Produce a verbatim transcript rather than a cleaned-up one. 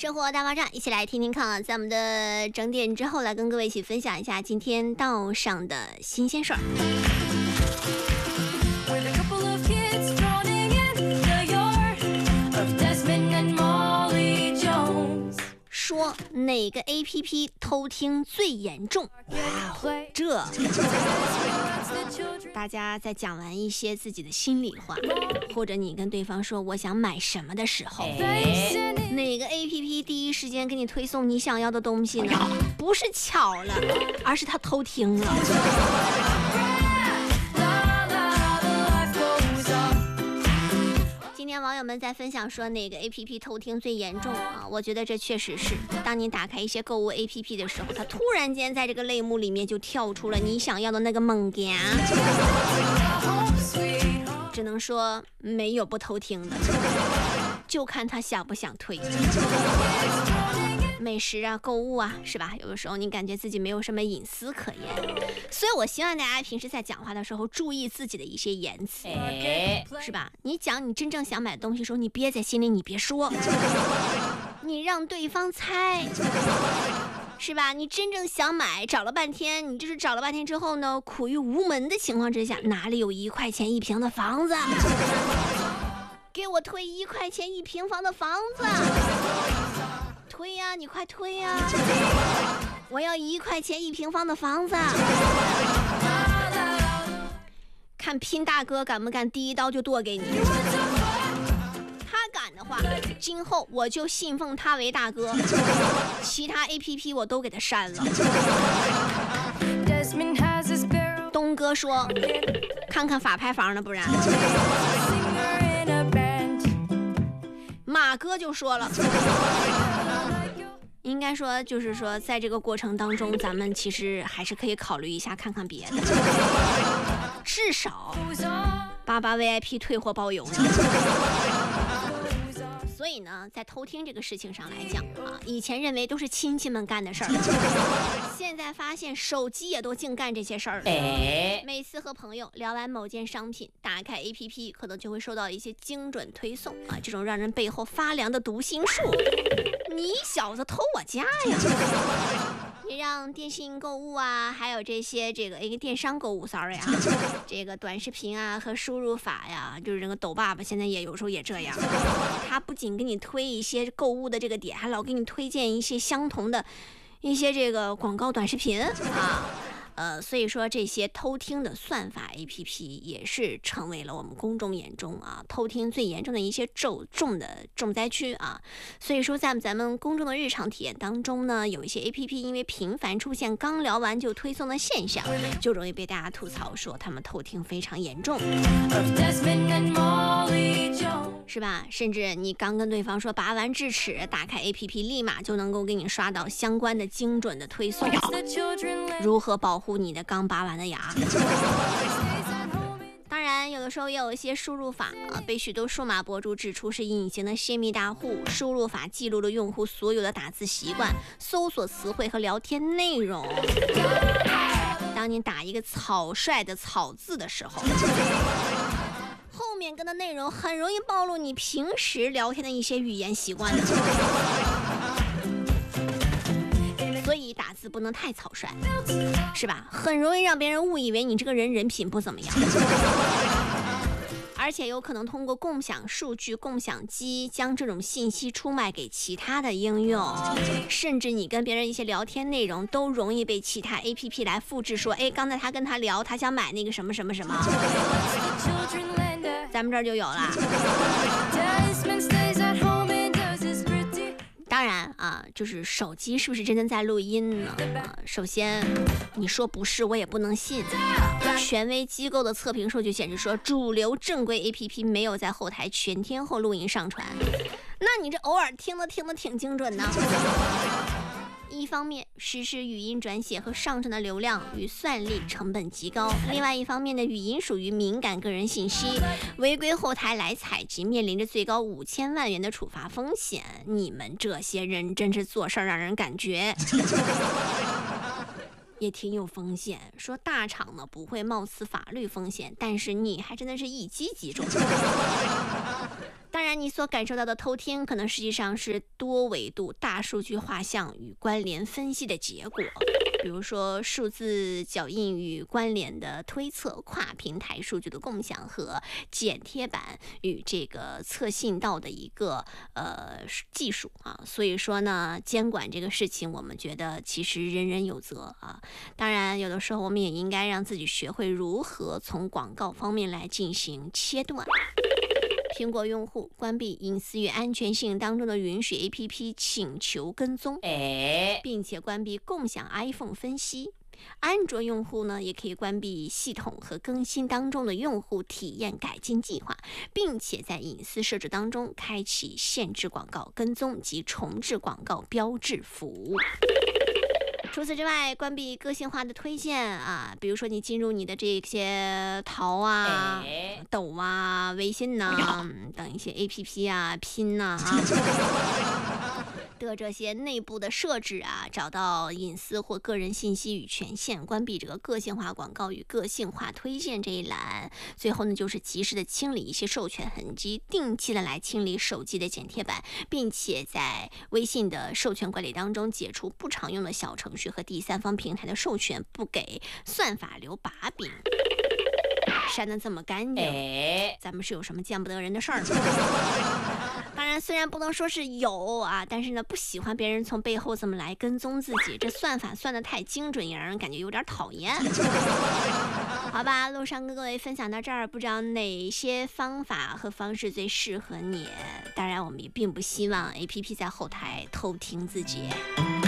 生活大爆炸，一起来听听看啊！在我们的整点之后，来跟各位一起分享一下今天道上的新鲜事儿。说哪个 A P P 偷听最严重？这大家在讲完一些自己的心里话，或者你跟对方说我想买什么的时候，哪个 A P P 第一时间给你推送你想要的东西呢？不是巧了，而是他偷听了。今天网友们在分享说哪个 A P P 偷听最严重啊？我觉得这确实是，当你打开一些购物 A P P 的时候，它突然间在这个类目里面就跳出了你想要的那个猛点，只能说没有不偷听的，就看他想不想推。美食啊，购物啊，是吧？有的时候你感觉自己没有什么隐私可言，所以我希望大家平时在讲话的时候注意自己的一些言辞，是吧？你讲你真正想买的东西的时候，你憋在心里，你别说，你让对方猜，是吧？你真正想买，找了半天，你就是找了半天之后呢，苦于无门的情况之下，哪里有一块钱一平的房子？给我推一块钱一平方的房子！推呀，你快推呀！我要一块钱一平方的房子。看拼大哥敢不敢第一刀就剁给你？他敢的话，今后我就信奉他为大哥，其他 A P P 我都给他删了。东哥说看看法拍房的，不然马哥就说了，应该说就是说在这个过程当中，咱们其实还是可以考虑一下，看看别的，至少八八 V I P 退货包邮呢。所以呢，在偷听这个事情上来讲啊，以前认为都是亲戚们干的事儿，现在发现手机也都净干这些事儿了。每次和朋友聊完某件商品，打开 A P P 可能就会收到一些精准推送啊，这种让人背后发凉的读心术。你小子偷我家呀！你让电信购物啊，还有这些这个一个电商购物 ，sorry 啊，这个短视频啊和输入法呀，就是这个抖爸爸现在也有时候也这样，他不仅给你推一些购物的这个点，还老给你推荐一些相同的一些这个广告短视频啊。呃，所以说这些偷听的算法 A P P 也是成为了我们公众眼中啊偷听最严重的一些重重的重灾区啊。所以说在咱们公众的日常体验当中呢，有一些 A P P 因为频繁出现刚聊完就推送的现象，就容易被大家吐槽说他们偷听非常严重，是吧？甚至你刚跟对方说拔完智齿，打开 A P P 立马就能够给你刷到相关的精准的推送，如何保护你的刚拔完的牙。当然有的时候也有一些输入法啊，被许多数码博主指出是隐形的泄密大户。输入法记录了用户所有的打字习惯、搜索词汇和聊天内容。当你打一个草率的草字的时候，后面跟的内容很容易暴露你平时聊天的一些语言习惯的。所以打字不能太草率，是吧？很容易让别人误以为你这个人人品不怎么样，而且有可能通过共享数据、共享机将这种信息出卖给其他的应用，甚至你跟别人一些聊天内容都容易被其他 A P P 来复制，说哎，刚才他跟他聊，他想买那个什么什么什么，咱们这儿就有了。当然啊，就是手机是不是真的在录音呢？啊，首先你说不是，我也不能信。权威机构的测评数据显示说，主流正规 A P P 没有在后台全天候录音上传。那你这偶尔听的听的挺精准的。一方面，实施语音转写和上传的流量与算力成本极高；另外一方面的语音属于敏感个人信息，违规后台来采集，面临着最高五千万元的处罚风险。你们这些人真是做事儿让人感觉也挺有风险。说大厂呢不会冒此法律风险，但是你还真的是一击即中。当然然，你所感受到的偷听，可能实际上是多维度大数据画像与关联分析的结果。比如说数字脚印与关联的推测、跨平台数据的共享和剪贴板与这个测信道的一个呃技术啊。所以说呢，监管这个事情，我们觉得其实人人有责啊。当然，有的时候我们也应该让自己学会如何从广告方面来进行切断。苹果用户关闭隐私与安全性当中的允许 A P P 请求跟踪，并且关闭共享 iPhone 分析。安卓用户呢，也可以关闭系统和更新当中的用户体验改进计划，并且在隐私设置当中开启限制广告跟踪及重置广告标志服务。除此之外，关闭个性化的推荐啊，比如说你进入你的这些淘啊、抖啊、微信呐、啊、等一些 A P P 啊、拼呐 啊, 啊的这些内部的设置啊，找到隐私或个人信息与权限，关闭这个个性化广告与个性化推荐这一栏。最后呢，就是及时的清理一些授权痕迹，定期的来清理手机的剪贴板，并且在微信的授权管理当中解除不常用的小程序和第三方平台的授权，不给算法留把柄。删得这么干净，咱们是有什么见不得人的事儿？当然，虽然不能说是有啊，但是呢，不喜欢别人从背后这么来跟踪自己，这算法算得太精准，也让人感觉有点讨厌。好吧，路上跟各位分享到这儿，不知道哪些方法和方式最适合你。当然，我们也并不希望 A P P 在后台偷听自己。